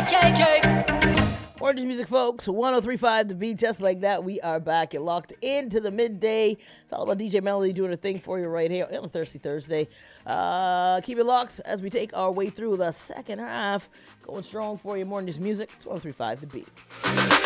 Orange music, folks. 1035 The Beat, just like that. We are back. You're locked into the midday. It's all about DJ Melody doing a thing for you right here on a Thirsty Thursday. Keep it locked as we take our way through the second half. Going strong for you. More news music. It's 1035 The Beat.